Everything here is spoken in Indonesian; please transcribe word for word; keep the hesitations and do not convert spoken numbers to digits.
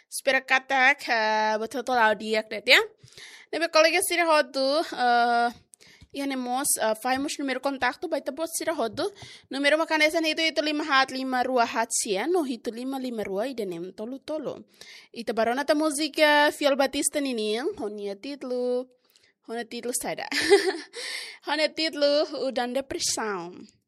Espero katak betul-betul audiak det ya. Nebe colega sira rodo Ihanemos uh, faimos número contato vai tapos sira rodo número makanesa hito ito lima hat lima rua hat sia no hito lima lima rua idenem tolo tolo ita barona ta música Fiel Batista nini honia titlo honia titlo sada honia titlo udan depressão